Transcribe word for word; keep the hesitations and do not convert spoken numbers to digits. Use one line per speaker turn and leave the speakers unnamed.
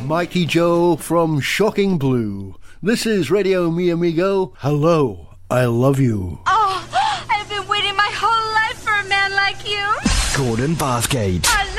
Mikey Joe from Shocking Blue. This is Radio Mi Amigo. Hello, I love you.
Oh, I've been waiting my whole life for a man like you.
Gordon Bathgate.
I